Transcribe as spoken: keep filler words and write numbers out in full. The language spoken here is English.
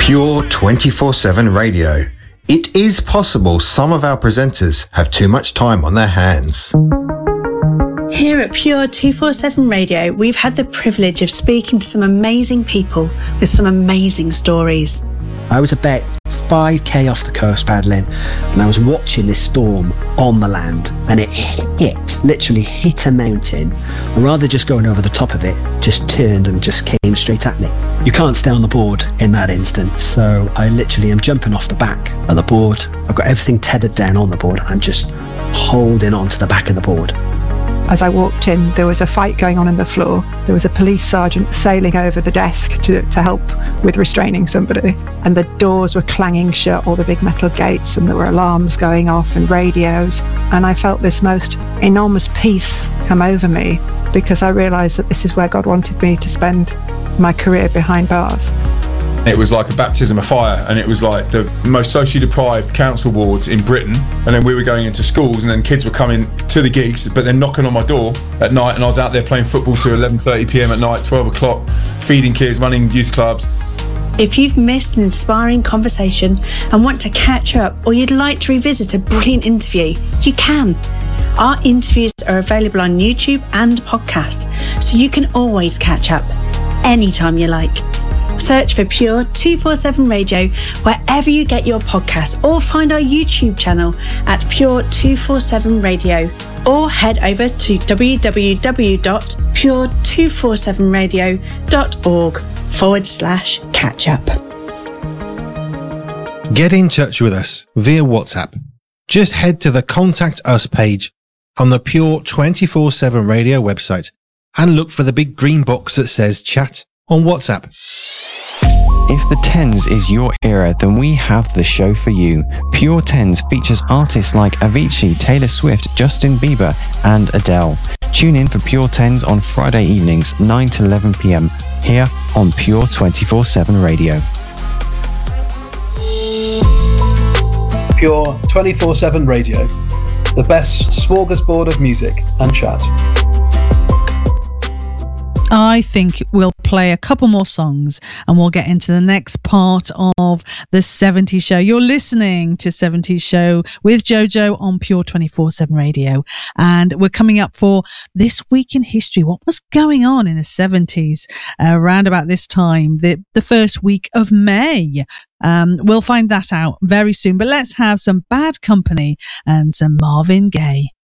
Pure twenty-four seven Radio. It is possible some of our presenters have too much time on their hands. Here at Pure two forty-seven Radio, we've had the privilege of speaking to some amazing people with some amazing stories. I was about five k off the coast paddling, and I was watching this storm on the land, and it hit, literally hit a mountain, and rather just going over the top of it, just turned and just came straight at me. You can't stay on the board in that instance, so I literally am jumping off the back of the board. I've got everything tethered down on the board, and I'm just holding on to the back of the board. As I walked in, there was a fight going on in the floor. There was a police sergeant sailing over the desk to, to help with restraining somebody. And the doors were clanging shut, all the big metal gates, and there were alarms going off and radios. And I felt this most enormous peace come over me because I realised that this is where God wanted me to spend my career behind bars. It was like a baptism of fire, and it was like the most socially deprived council wards in Britain. And then we were going into schools, and then kids were coming to the gigs, but then knocking on my door at night, and I was out there playing football till eleven thirty p m at night, twelve o'clock, feeding kids, running youth clubs. If you've missed an inspiring conversation and want to catch up, or you'd like to revisit a brilliant interview, you can. Our interviews are available on YouTube and podcast, so you can always catch up anytime you like. Search for Pure two forty-seven Radio wherever you get your podcast, or find our YouTube channel at Pure two forty-seven Radio, or head over to w w w dot pure two forty-seven radio dot org forward slash catch up. Get in touch with us via WhatsApp. Just head to the Contact Us page on the Pure two forty-seven Radio website and look for the big green box that says chat on WhatsApp. If the tens is your era, then we have the show for you. Pure Tens features artists like Avicii, Taylor Swift, Justin Bieber, and Adele. Tune in for Pure Tens on Friday evenings, nine to eleven p m, here on Pure two forty-seven Radio. Pure two forty-seven Radio, the best smorgasbord of music and chat. I think we'll play a couple more songs and we'll get into the next part of the seventies show. You're listening to seventies show with Jojo on Pure two forty-seven Radio, and we're coming up for This Week in History. What was going on in the seventies uh, around about this time, the, the first week of May? Um, we'll find that out very soon, but let's have some Bad Company and some Marvin Gaye.